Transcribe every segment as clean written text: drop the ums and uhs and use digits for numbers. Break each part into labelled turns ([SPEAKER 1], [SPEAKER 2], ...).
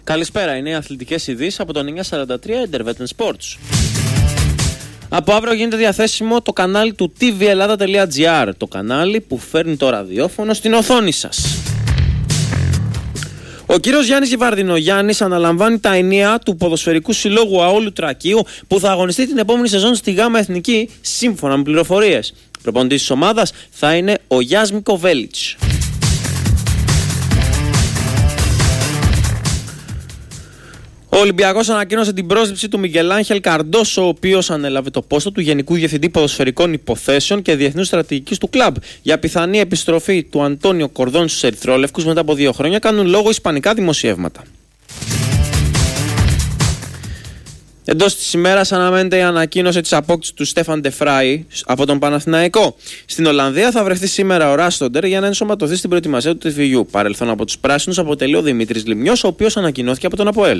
[SPEAKER 1] Καλησπέρα, είναι οι αθλητικές ειδήσεις από τον 943 Intervetten Sports. Από αύριο γίνεται διαθέσιμο το κανάλι του tvellada.gr, το κανάλι που φέρνει το ραδιόφωνο στην οθόνη σας. Ο κύριος Γιάννης Γιβαρδινογιάννης αναλαμβάνει τα ενία του ποδοσφαιρικού συλλόγου Αόλου Τρακίου που θα αγωνιστεί την επόμενη σεζόν στη ΓΑΜΑ Εθνική, σύμφωνα με πληροφορίες. Προπονητής της ομάδας θα είναι ο Γιάσμικο Βέλιτς. Ο Ολυμπιακός ανακοίνωσε την πρόσληψη του Μιγγέλ Άγχελ Καρντόσο, ο οποίος ανέλαβε το πόστο του Γενικού Διευθυντή Ποδοσφαιρικών Υποθέσεων και Διεθνούς Στρατηγικής του κλαμπ. Για πιθανή επιστροφή του Αντώνιο Κορδόν στους Ερυθρόλευκους μετά από 2 χρόνια κάνουν λόγο ισπανικά δημοσιεύματα. Εντός της ημέρας αναμένεται η ανακοίνωση της απόκτησης του Στέφαν Ντεφράι από τον Παναθηναϊκό. Στην Ολλανδία θα βρεθεί σήμερα ο Ράστοντερ για να ενσωματωθεί στην προετοιμασία του τυφυγιού. Παρελθόν από τους πράσινους αποτελεί ο Δημήτρης Λιμνιός, ο οποίος ανακοινώθηκε από τον ΑΠΟΕΛ.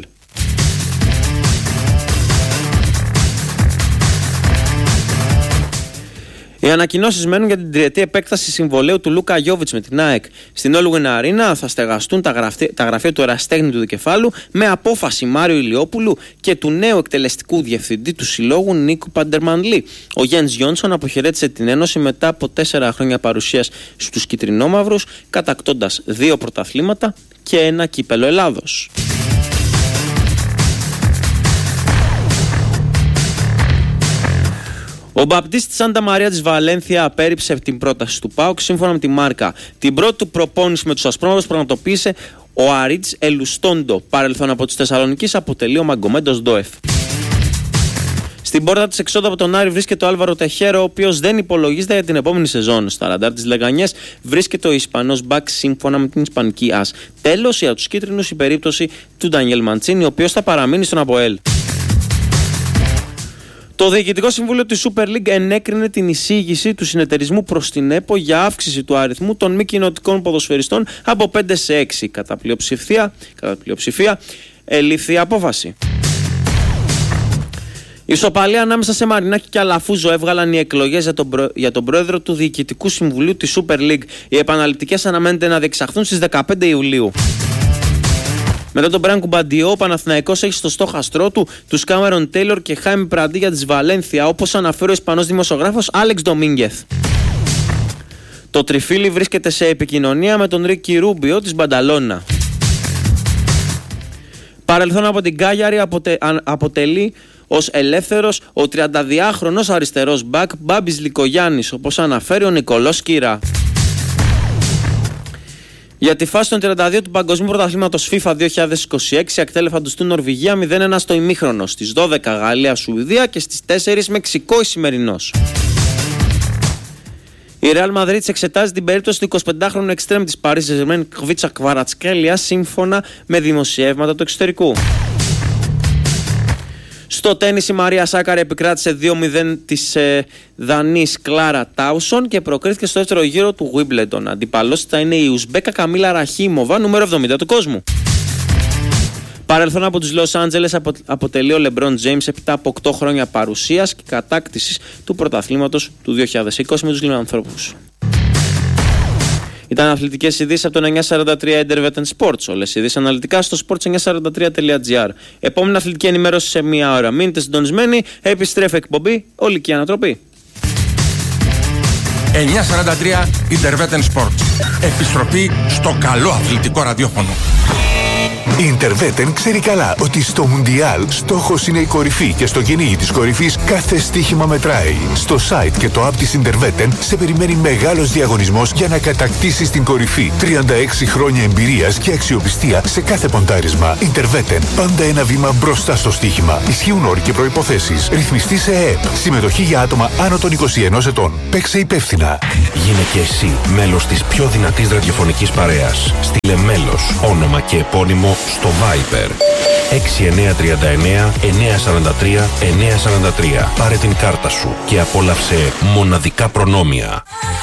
[SPEAKER 1] Οι ανακοινώσεις μένουν για την τριετή επέκταση συμβολαίου του Λούκα Γιόβιτς με την ΑΕΚ. Στην Όλγουεν Αρίνα θα στεγαστούν τα γραφεία του ερασιτέχνη του Δικεφάλου με απόφαση Μάριο Ηλιόπουλου και του νέου εκτελεστικού διευθυντή του συλλόγου Νίκου Παντερμανλή. Ο Γιάννης Γιόνσον αποχαιρέτησε την Ένωση μετά από 4 χρόνια παρουσίας στους κυτρινόμαυρους, κατακτώντας 2 πρωταθλήματα και 1 κύπελο Ελλάδος. Ο Μπαπτίστης Σάντα Μαρία της Βαλένθια απέρριψε την πρόταση του ΠΑΟΚ σύμφωνα με τη Μάρκα. Την πρώτη του προπόνηση με τους ασπρόμαυρους πραγματοποίησε ο Αρίτς Ελουστόντο. Παρελθόν από τους Θεσσαλονικείς αποτελεί ο Μαγκομέντος Ντόεφ. Στην πόρτα της εξόδου από τον Άρη βρίσκεται ο Άλβαρο Τεχέρο, ο οποίος δεν υπολογίζεται για την επόμενη σεζόν. Στα ραντάρ της Λεγανιές βρίσκεται ο Ισπανός μπακ σύμφωνα με την Ισπανική ΑΣ. Τέλος, για τους κίτρινους η περίπτωση του Ντανιέλ Μαντσίνη, ο οποίος θα παραμείνει στον ΑΠΟΕΛ. Το Διοικητικό Συμβούλιο της Super League ενέκρινε την εισήγηση του συνεταιρισμού προς την ΕΠΟ για αύξηση του αριθμού των μη κοινοτικών ποδοσφαιριστών από 5 σε 6. Κατά πλειοψηφία ελήφθη η απόφαση. Η ισοπαλία ανάμεσα σε Μαρινάκη και Αλαφούζο έβγαλαν οι εκλογές για τον πρόεδρο του Διοικητικού Συμβουλίου της Super League. Οι επαναληπτικές αναμένεται να διεξαχθούν στις 15 Ιουλίου. Μετά τον Μπραν Κουμπαντιό, ο Παναθηναϊκός έχει στο στόχαστρό του τους Κάμερον Τέιλορ και Χάιμι Πραντίγια της Βαλένθια, όπως αναφέρει ο Ισπανός δημοσιογράφος Άλεξ Ντομίνγκεθ. Το τριφύλι βρίσκεται σε επικοινωνία με τον Ρίκι Ρούμπιο της Μπανταλώνα. Παρελθόν από την Κάγιαρη αποτελεί ως ελεύθερος ο 32χρονος αριστερός μπακ Μπάμπης Λικογιάννης, όπως αναφέρει ο Νικολός Κύρα. Για τη φάση των 32 του Παγκοσμίου Πρωταθλήματος FIFA 2026, ακτέλεφαντος του Νορβηγία 0-1 στο ημίχρονο. Στις 12 Γαλλία-Σουηδία και στις 4 Μεξικό Ισημερινός. Η Real Madrid εξετάζει την περίπτωση του 25χρονου εξτρέμ της Paris Saint-Germain Κβίτσα Κβαρατσκέλια σύμφωνα με δημοσιεύματα του εξωτερικού. Στο τένις η Μαρία Σάκαρη επικράτησε 2-0 της Δανής Κλάρα Τάουσον και προκρίθηκε στο δεύτερο γύρο του Wimbledon. Αντιπαλός θα είναι η Ουσμπέκα Καμίλα Ραχίμοβα, νούμερο 70 του κόσμου. Παρελθόν από τους Λος Άντζελες αποτελεί ο Λεμπρόν Τζέιμς έπειτα από 8 χρόνια παρουσίας και κατάκτησης του πρωταθλήματος του 2020 με τους Λιμανθρώπους. Ήταν αθλητικές ειδήσεις από τον 943 Intervetten Sports. Όλες οι ειδήσεις αναλυτικά στο sports943.gr. Επόμενη αθλητική ενημέρωση σε 1 ώρα. Μείνετε συντονισμένοι. Επιστρέφει εκπομπή Ολική Ανατροπή.
[SPEAKER 2] 943 Intervetten Sports. Επιστροφή στο καλό αθλητικό ραδιόφωνο.
[SPEAKER 3] Η Intervetten ξέρει καλά ότι στο Μουντιάλ στόχος είναι η κορυφή και στο κυνήγι της κορυφής κάθε στοίχημα μετράει. Στο site και το app της Intervetten σε περιμένει μεγάλος διαγωνισμός για να κατακτήσεις την κορυφή. 36 χρόνια εμπειρίας και αξιοπιστία σε κάθε ποντάρισμα. Intervetten, πάντα ένα βήμα μπροστά στο στοίχημα. Ισχύουν όροι και προϋποθέσεις. Ρυθμιστή σε ΕΕΠ. Συμμετοχή για άτομα άνω των 21 ετών. Παίξε υπεύθυνα.
[SPEAKER 4] Γίνε και εσύ μέλος της πιο δυνατής ραδιοφωνικής παρέας. Στείλε μέλος, όνομα και επώνυμο στο Viber 6939 943 943. Πάρε την κάρτα σου και απόλαυσε μοναδικά προνόμια.